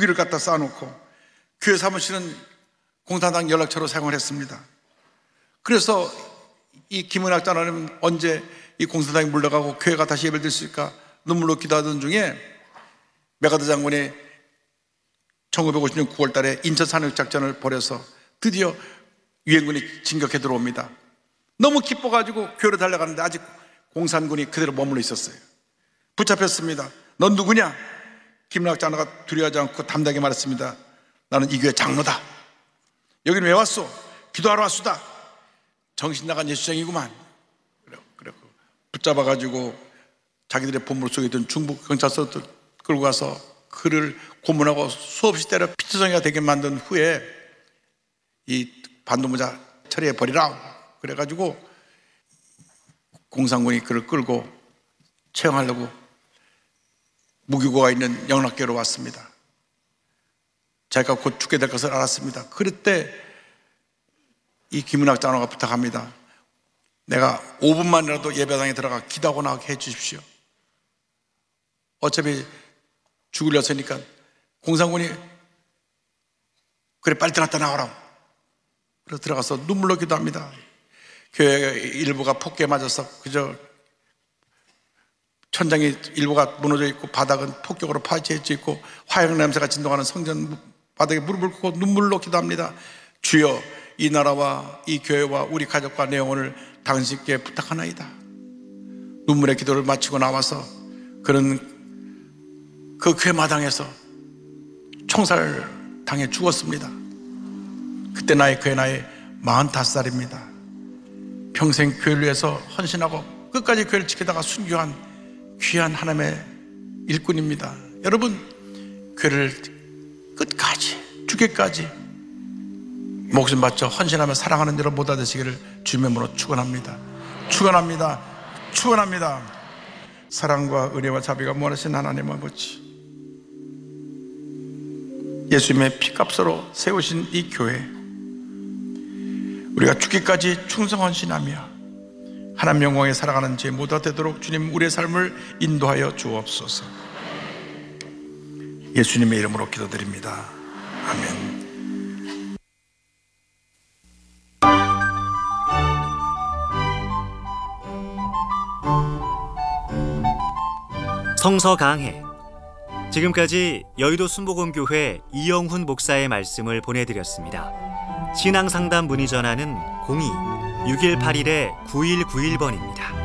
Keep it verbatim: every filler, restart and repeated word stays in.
무기를 갖다 쌓아놓고 교회 사무실은 공산당 연락처로 사용을 했습니다. 그래서 이 김은학 장로는 언제 이 공산당이 물러가고 교회가 다시 예배를 드릴 수 있을까 눈물로 기도하던 중에 메가더 장군이 천구백오십 년 구월 달에 인천 산역작전을 벌여서 드디어 유엔군이 진격해 들어옵니다. 너무 기뻐가지고 교회로 달려가는데 아직 공산군이 그대로 머물러 있었어요. 붙잡혔습니다. 넌 누구냐? 김은학 장로가 두려워하지 않고 담대하게 말했습니다. 나는 이 교회 장로다. 여기는 왜 왔소? 기도하러 왔수다. 정신 나간 예수쟁이구만. 그래, 그래. 붙잡아가지고 자기들의 본물 속에 있던 중부 경찰서 끌고 가서 그를 고문하고 수없이 때려 피투성이가 되게 만든 후에 이 반도무자 처리해 버리라. 그래가지고 공산군이 그를 끌고 채용하려고 무기고가 있는 영락교로 왔습니다. 자기가 곧 죽게 될 것을 알았습니다. 그럴 때 이 김은학 장로가 부탁합니다. 내가 오 분만이라도 예배당에 들어가 기도하고 나오게 해 주십시오. 어차피 죽으려서니까 공산군이 그래 빨리 들어갔다 나오라고. 그래서 들어가서 눈물로 기도합니다. 교회 일부가 폭격에 맞아서 그저 천장이 일부가 무너져 있고 바닥은 폭격으로 파헤쳐 있고 화약 냄새가 진동하는 성전 바닥에 무릎을 꿇고 눈물로 기도합니다. 주여 이 나라와 이 교회와 우리 가족과 내 영혼을 당신께 부탁하나이다. 눈물의 기도를 마치고 나와서 그는 그 교회 마당에서 총살 당해 죽었습니다. 그때 나의 교회 나이 마흔다섯 살입니다. 평생 교회를 위해서 헌신하고 끝까지 교회를 지키다가 순교한 귀한 하나님의 일꾼입니다. 여러분, 교회를 끝까지 죽기까지 목숨 바쳐 헌신하며 사랑하는 여러분 모두 되시기를 주님의 이름으로 축원합니다. 축원합니다. 축원합니다. 사랑과 은혜와 자비가 무한하신 하나님 아버지, 예수님의 피값으로 세우신 이 교회, 우리가 죽기까지 충성 헌신하며 하나님 영광에 살아가는 제 모두가 되도록 주님 우리의 삶을 인도하여 주옵소서. 예수님의 이름으로 기도드립니다. 아멘. 성서 강해. 지금까지 여의도 순복음교회 이영훈 목사의 말씀을 보내드렸습니다. 신앙상담 문의 전화는 공이 육일팔일 구일구일 번입니다.